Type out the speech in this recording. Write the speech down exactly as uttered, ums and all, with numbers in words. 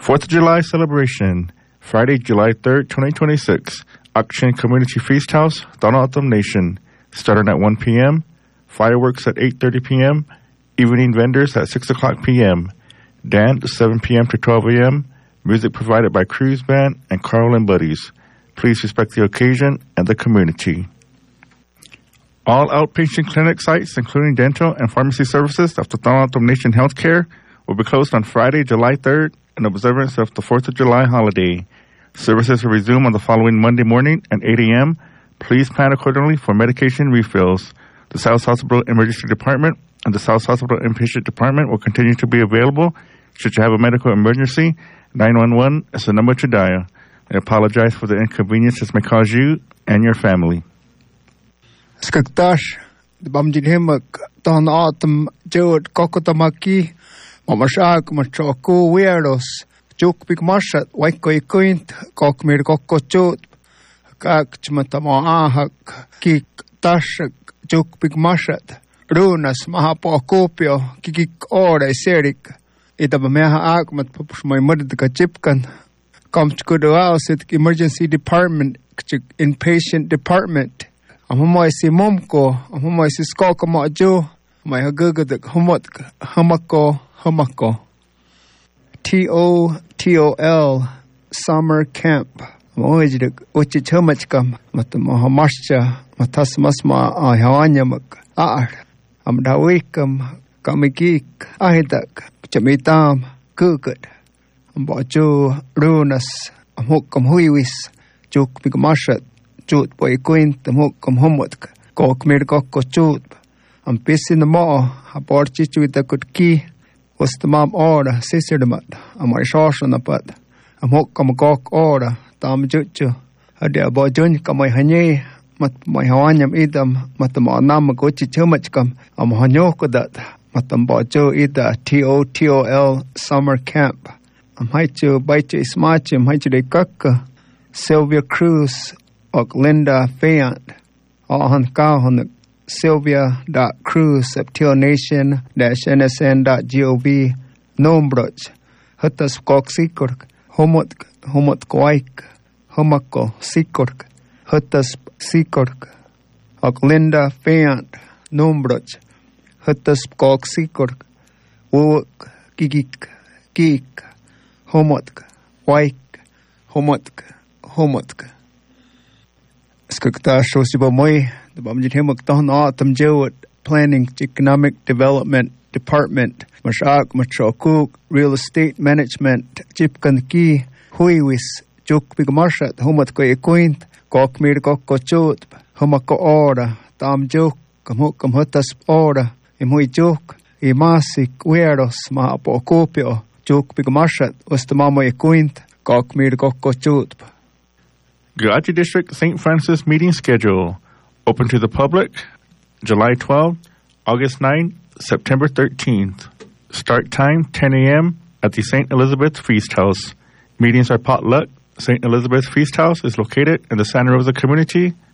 fourth of July celebration, Friday, July third, twenty twenty-six. Action Community Feast House, Donatum Nation, starting at one p.m., fireworks at eight thirty p.m., evening vendors at six o'clock p.m., dance seven p.m. to twelve a.m., music provided by Cruise Band and Carl and Buddies. Please respect the occasion and the community. All outpatient clinic sites, including dental and pharmacy services of the Donatum Nation Healthcare, will be closed on Friday, July third, in observance of the fourth of July holiday. Services will resume on the following Monday morning at eight a.m. Please plan accordingly for medication refills. The South Hospital Emergency Department and the South Hospital Inpatient Department will continue to be available. Should you have a medical emergency, nine one one is the number to dial. I apologize for the inconvenience this may cause you and your family. Skaktash, the Bamjinhemak, Don Autumn, Jod, Kokotamaki, Mamashak, Machoko, Weirdos, Juk Big Marshat, Waiko Quint, Kokmir Kokochot, Kak Chmatamaahak, Kik Tashak, Juk Big Marshat, Runas, Mahapokopio, Kikik Ora, Serik, Itabameha Akmat, my mother, the Kachipkan, comes to the house at emergency department, inpatient department. Amoy si momko, amoy si skoko mo jo, may hagagat humot hamako hamako. T O T O L summer camp. Amoy jidik uchi chamachkam matamo hamascha matas masma ay hawanyamak aar. Am dawikam kamikik ahidak chamitam kukat. Am bojo runas amukam huiwis juk bigmashat. Chut boy quint the hook come homeward. Cock made cock chut. I'm pissing the maw. A porchich with a good key. Was the mom order, sister the mud. I'm my sauce on the put. I'm hook come cock order. Tam jutju. A dear boy jun come my hanye. Mat my hawanyam idam. Matama nam gochi chumachkam. I'm hanyoko that. Matam bojo either T O T O L summer camp. I'm haichu baichu smachim haichu de kaka. Sylvia Cruz. Og Linda Fayant, on on Sylvia dot Cruz Septil Nation dash N S N dot gov Nombroch Hutas Kok Sikork Homot Homot Koik Homako Sikork Hutas Sikork Og Linda Fayant Nombroch Hutas Kok Sikork Wuk Gigik Geek Homotk Waik Homotk Homotk Skakta Shosiba Moy, the Bamjithimak Don Autumn Jewett, Planning, Economic Development Department, Mashak Machokuk, Real Estate Management, Chipkan Ki, Huiwis, Juk Bigmarshat, Homatko Equint, Kokmir Kokochut, Homako Ora, Tam Juk, Kamukam Hutas Ora, Imui Juk, Imasik, Weros, Mahapokopio, Juk Bigmarshat, Ustamamo Equint, Kokmir Kokochut. Garachi District Saint Francis meeting schedule. Open to the public, July twelfth, August ninth, September thirteenth. Start time, ten a.m. at the Saint Elizabeth Feast House. Meetings are potluck. Saint Elizabeth Feast House is located in the Santa Rosa community